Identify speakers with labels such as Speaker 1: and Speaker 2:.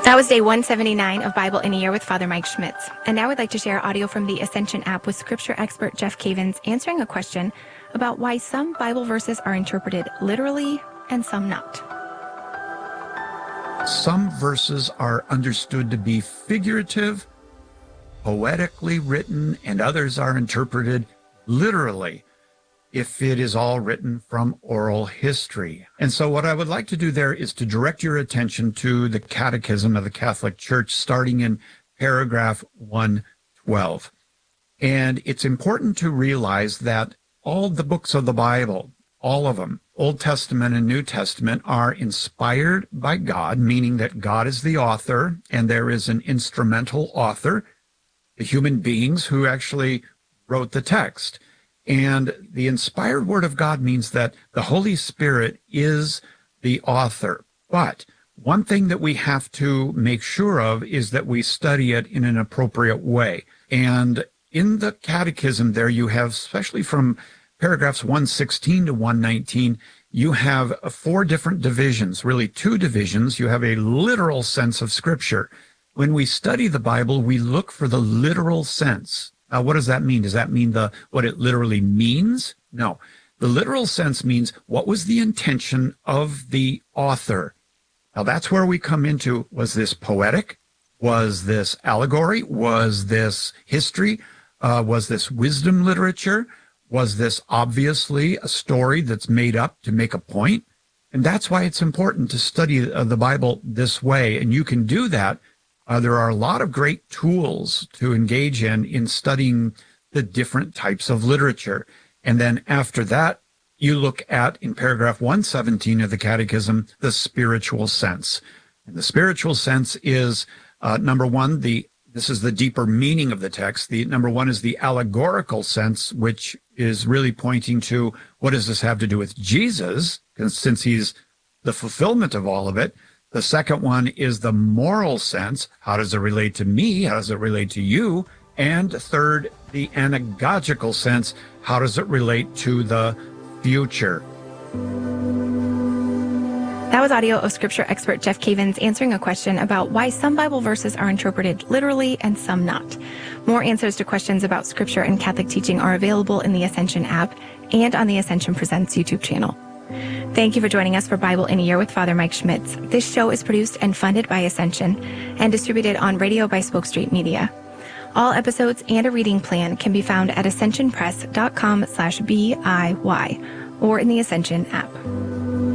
Speaker 1: That was day 179 of Bible in a Year with Father Mike Schmitz. And now I'd like to share audio from the Ascension app with scripture expert Jeff Cavins answering a question about why some Bible verses are interpreted literally and some not.
Speaker 2: Some verses are understood to be figurative, poetically written, and others are interpreted literally if it is all written from oral history. And so what I would like to do there is to direct your attention to the Catechism of the Catholic Church, starting in paragraph 112. And it's important to realize that all the books of the Bible, all of them, Old Testament and New Testament, are inspired by God, meaning that God is the author and there is an instrumental author, the human beings who actually wrote the text. And the inspired word of God means that the Holy Spirit is the author. But one thing that we have to make sure of is that we study it in an appropriate way. And in the Catechism there, you have, especially from paragraphs 116 to 119, you have 4 different divisions, really 2 divisions. You have a literal sense of Scripture. When we study the Bible, we look for the literal sense. What does that mean? Does that mean what it literally means? No. The literal sense means what was the intention of the author? Now that's where we come into, was this poetic? Was this allegory? Was this history? Was this wisdom literature? Was this obviously a story that's made up to make a point? And that's why it's important to study the Bible this way. And you can do that. There are a lot of great tools to engage in studying the different types of literature. And then after that, you look at, in paragraph 117 of the Catechism, the spiritual sense. And the spiritual sense is, number one, this is the deeper meaning of the text. The number one is the allegorical sense, which is really pointing to what does this have to do with Jesus, since he's the fulfillment of all of it. The second one is the moral sense. How does it relate to me? How does it relate to you? And third, the anagogical sense. How does it relate to the future?
Speaker 1: That was audio of scripture expert Jeff Cavins answering a question about why some Bible verses are interpreted literally and some not. More answers to questions about scripture and Catholic teaching are available in the Ascension app and on the Ascension Presents YouTube channel. Thank you for joining us for Bible in a Year with Father Mike Schmitz. This show is produced and funded by Ascension and distributed on radio by Spoke Street Media. All episodes and a reading plan can be found at ascensionpress.com/BIY or in the Ascension app.